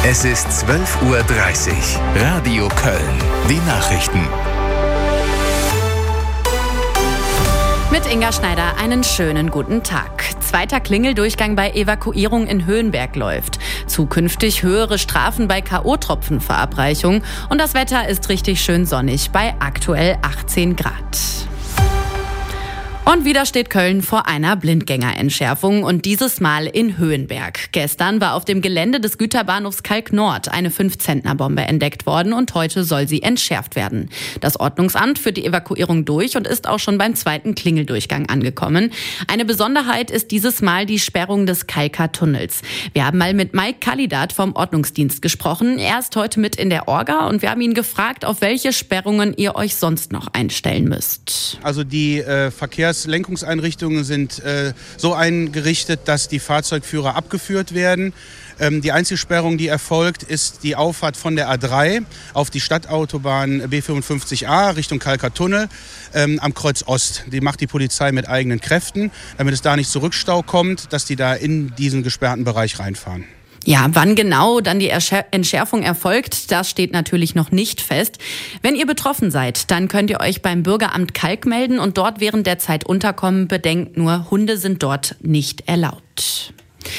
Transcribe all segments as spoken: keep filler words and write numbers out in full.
Es ist zwölf Uhr dreißig. Radio Köln. Die Nachrichten. Mit Inga Schneider einen schönen guten Tag. Zweiter Klingeldurchgang bei Evakuierung in Höhenberg läuft. Zukünftig höhere Strafen bei K O-Tropfenverabreichung. Und das Wetter ist richtig schön sonnig bei aktuell achtzehn Grad. Und wieder steht Köln vor einer Blindgängerentschärfung und dieses Mal in Höhenberg. Gestern war auf dem Gelände des Güterbahnhofs Kalk Nord eine fünf-Zentner-Bombe entdeckt worden und heute soll sie entschärft werden. Das Ordnungsamt führt die Evakuierung durch und ist auch schon beim zweiten Klingeldurchgang angekommen. Eine Besonderheit ist dieses Mal die Sperrung des Kalker Tunnels. Wir haben mal mit Mike Kalidat vom Ordnungsdienst gesprochen. Er ist heute mit in der Orga und wir haben ihn gefragt, auf welche Sperrungen ihr euch sonst noch einstellen müsst. Also die äh, Verkehrs Lenkungseinrichtungen sind äh, so eingerichtet, dass die Fahrzeugführer abgeführt werden. Ähm, die einzige Sperrung, die erfolgt, ist die Auffahrt von der A drei auf die Stadtautobahn B fünfundfünfzig A Richtung Kalker Tunnel ähm, am Kreuz Ost. Die macht die Polizei mit eigenen Kräften, damit es da nicht zu Rückstau kommt, dass die da in diesen gesperrten Bereich reinfahren. Ja, wann genau dann die Entschärfung erfolgt, das steht natürlich noch nicht fest. Wenn ihr betroffen seid, dann könnt ihr euch beim Bürgeramt Kalk melden und dort während der Zeit unterkommen. Bedenkt nur, Hunde sind dort nicht erlaubt.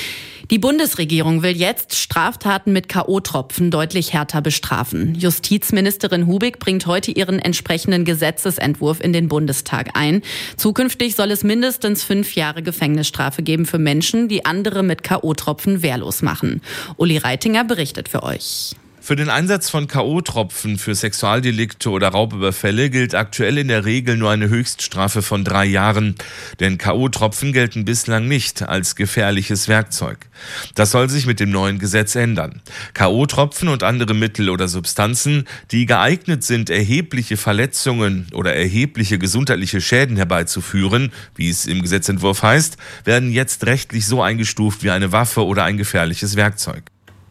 Die Bundesregierung will jetzt Straftaten mit K O-Tropfen deutlich härter bestrafen. Justizministerin Hubig bringt heute ihren entsprechenden Gesetzesentwurf in den Bundestag ein. Zukünftig soll es mindestens fünf Jahre Gefängnisstrafe geben für Menschen, die andere mit K O-Tropfen wehrlos machen. Uli Reitinger berichtet für euch. Für den Einsatz von K O-Tropfen für Sexualdelikte oder Raubüberfälle gilt aktuell in der Regel nur eine Höchststrafe von drei Jahren. Denn K O-Tropfen gelten bislang nicht als gefährliches Werkzeug. Das soll sich mit dem neuen Gesetz ändern. K O-Tropfen und andere Mittel oder Substanzen, die geeignet sind, erhebliche Verletzungen oder erhebliche gesundheitliche Schäden herbeizuführen, wie es im Gesetzentwurf heißt, werden jetzt rechtlich so eingestuft wie eine Waffe oder ein gefährliches Werkzeug.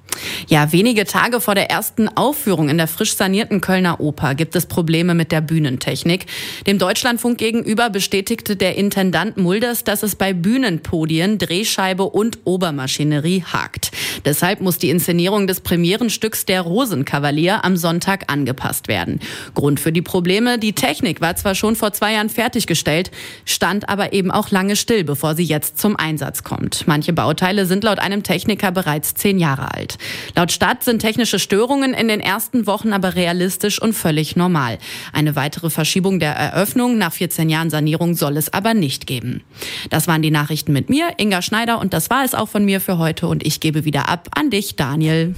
Ja, wenige Tage vor der ersten Aufführung in der frisch sanierten Kölner Oper gibt es Probleme mit der Bühnentechnik. Dem Deutschlandfunk gegenüber bestätigte der Intendant Mulders, dass es bei Bühnenpodien, Drehscheibe und Obermaschinerie hakt. Deshalb muss die Inszenierung des Premierenstücks Der Rosenkavalier am Sonntag angepasst werden. Grund für die Probleme: Die Technik war zwar schon vor zwei Jahren fertiggestellt, stand aber eben auch lange still, bevor sie jetzt zum Einsatz kommt. Manche Bauteile sind laut einem Techniker bereits zehn Jahre alt. Laut Stadt sind technische Störungen in den ersten Wochen aber realistisch und völlig normal. Eine weitere Verschiebung der Eröffnung nach vierzehn Jahren Sanierung soll es aber nicht geben. Das waren die Nachrichten mit mir, Inga Schneider, und das war es auch von mir für heute. Und ich gebe wieder ab an dich, Daniel.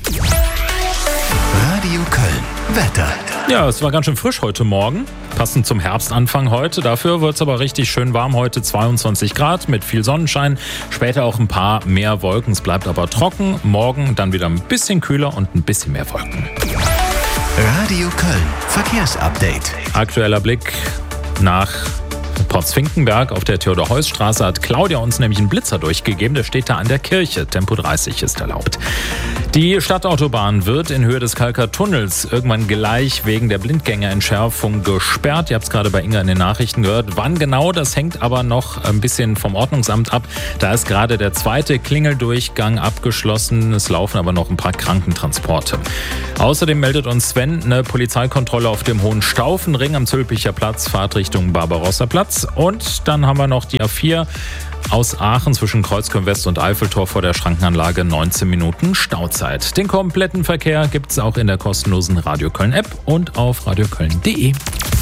Radio Köln. Wetter. Ja, es war ganz schön frisch heute Morgen. Passend zum Herbstanfang heute. Dafür wird es aber richtig schön warm heute. zweiundzwanzig Grad mit viel Sonnenschein. Später auch ein paar mehr Wolken. Es bleibt aber trocken. Morgen dann wieder ein bisschen kühler und ein bisschen mehr Wolken. Radio Köln. Verkehrsupdate. Aktueller Blick nach Potsfinkenberg auf der Theodor-Heuss-Straße hat Claudia uns nämlich einen Blitzer durchgegeben. Der steht da an der Kirche. Tempo dreißig ist erlaubt. Die Stadtautobahn wird in Höhe des Kalker Tunnels irgendwann gleich wegen der Blindgängerentschärfung gesperrt. Ihr habt es gerade bei Inga in den Nachrichten gehört. Wann genau, das hängt aber noch ein bisschen vom Ordnungsamt ab. Da ist gerade der zweite Klingeldurchgang abgeschlossen. Es laufen aber noch ein paar Krankentransporte. Außerdem meldet uns Sven eine Polizeikontrolle auf dem Hohenstaufenring am Zülpicher Platz, Fahrtrichtung Barbarossa-Platz. Und dann haben wir noch die A vier aus Aachen zwischen Kreuzköln West und Eiffeltor vor der Schrankenanlage, neunzehn Minuten Stauzeit. Den kompletten Verkehr gibt es auch in der kostenlosen Radio Köln App und auf radioköln punkt de.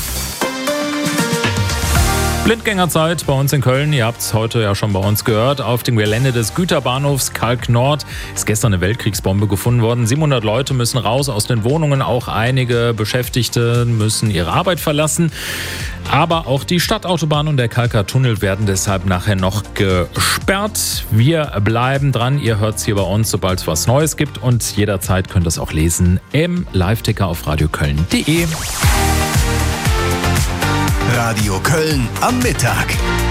Blindgängerzeit bei uns in Köln. Ihr habt es heute ja schon bei uns gehört. Auf dem Gelände des Güterbahnhofs Kalk Nord ist gestern eine Weltkriegsbombe gefunden worden. siebenhundert Leute müssen raus aus den Wohnungen. Auch einige Beschäftigte müssen ihre Arbeit verlassen. Aber auch die Stadtautobahn und der Kalker Tunnel werden deshalb nachher noch gesperrt. Wir bleiben dran. Ihr hört es hier bei uns, sobald es was Neues gibt. Und jederzeit könnt ihr es auch lesen im Live-Ticker auf radioköln punkt de. Radio Köln am Mittag.